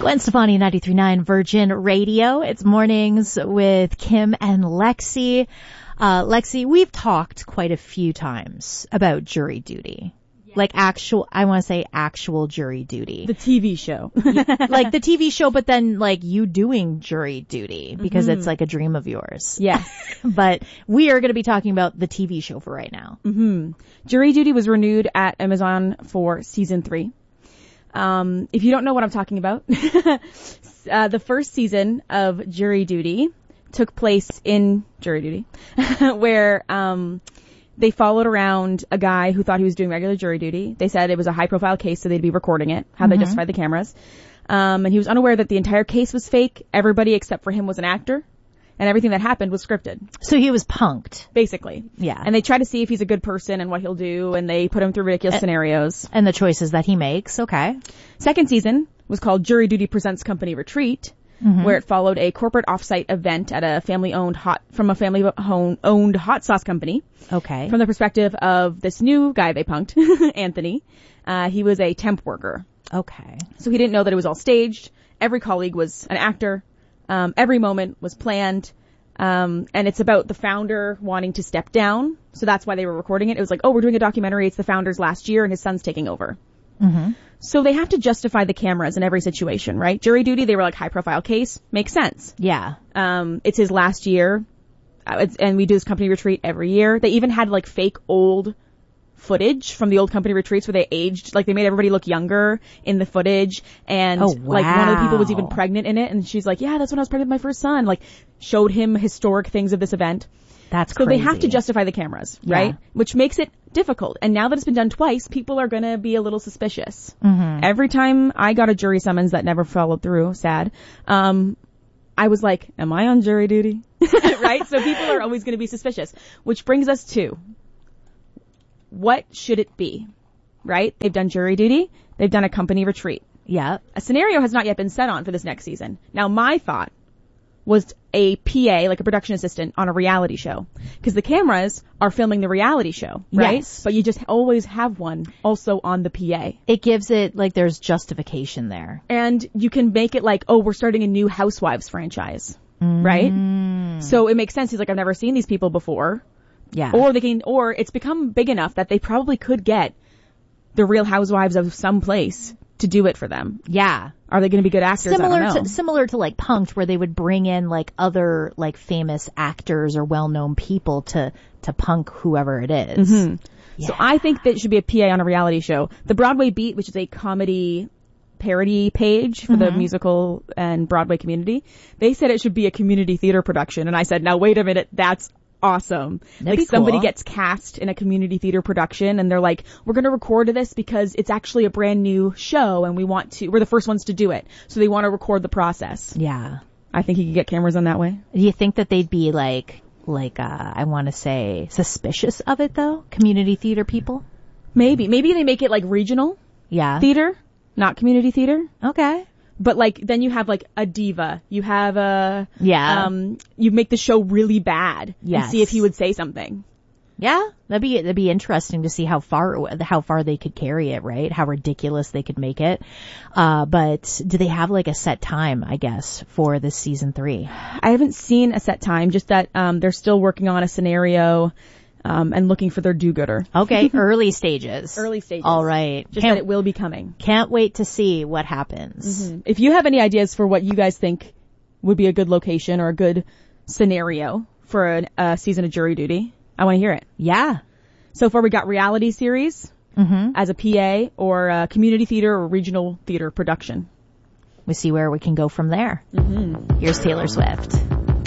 Gwen Stefani, 93.9 Virgin Radio. It's Mornings with Kim and Lexi. Lexi, we've talked quite a few times about jury duty. Yeah. Like I want to say actual jury duty. The TV show. Like the TV show, but then like you doing jury duty because it's like a dream of yours. Yes. But we are going to be talking about the TV show for right now. Jury duty was renewed at Amazon for season 3. If you don't know what I'm talking about, the first season of Jury Duty took place in Jury Duty, where they followed around a guy who thought he was doing regular jury duty. They said it was a high-profile case, so they'd be recording it, how they justified the cameras. And he was unaware that the entire case was fake. Everybody except for him was an actor, and everything that happened was scripted. So he was punked. Basically. Yeah. And they try to see if he's a good person and what he'll do, and they put him through ridiculous scenarios. And the choices that he makes, okay. Second season was called Jury Duty Presents Company Retreat, where it followed a corporate offsite event at a family-owned hot sauce company. Okay. From the perspective of this new guy they punked, Anthony. He was a temp worker. Okay. So he didn't know that it was all staged. Every colleague was an actor. Every moment was planned. And it's about the founder wanting to step down. So that's why they were recording it. It was like, oh, we're doing a documentary. It's the founder's last year and his son's taking over. So they have to justify the cameras in every situation, right? Jury duty, they were like high profile case. Makes sense. Yeah. It's his last year. And we do this company retreat every year. They even had like fake old footage from the old company retreats where they aged, like they made everybody look younger in the footage. And like one of the people was even pregnant in it. And she's like, yeah, that's when I was pregnant with my first son. Like showed him historic things of this event. That's so crazy. They have to justify the cameras, right? Which makes it difficult. And now that it's been done twice, people are going to be a little suspicious. Every time I got a jury summons that never followed through, sad, I was like, am I on jury duty? Right? So people are always going to be suspicious, which brings us to what should it be, right? They've done jury duty. They've done a company retreat. Yeah. A scenario has not yet been set on for this next season. Now, my thought was a PA, like a production assistant, on a reality show. Because the cameras are filming the reality show, right? Yes. But you just always have one also on the PA. It gives it, like, there's justification there. And you can make it like, oh, we're starting a new Housewives franchise, right? So it makes sense. He's like, I've never seen these people before. Yeah. Or it's become big enough that they probably could get the Real Housewives of some place to do it for them. Yeah. Are they going to be good actors? Similar to like Punk'd, where they would bring in like other like famous actors or well-known people to punk whoever it is. Yeah. So I think that it should be a PA on a reality show. The Broadway Beat, which is a comedy parody page for the musical and Broadway community, they said it should be a community theater production. And I said, now wait a minute, that's awesome. That'd like somebody gets cast in a community theater production and they're like, we're going to record this because it's actually a brand new show and we're the first ones to do it. So they want to record the process. Yeah. I think you could get cameras on that way. Do you think that they'd be like, I want to say suspicious of it though? Community theater people? Maybe they make it like regional theater, not community theater. Okay. But like, then you have like a diva. You have you make the show really bad. Yes. And see if he would say something. Yeah. That'd be interesting to see how far they could carry it, right? How ridiculous they could make it. But do they have like a set time, I guess, for this season 3? I haven't seen a set time, just that, they're still working on a scenario, and looking for their do-gooder. Okay. Early stages. All right. Just that it will be coming. Can't wait to see what happens. If you have any ideas for what you guys think would be a good location or a good scenario for a season of Jury Duty, I want to hear it. Yeah. So far we got reality series as a PA or a community theater or regional theater production. We see where we can go from there. Here's Taylor Swift.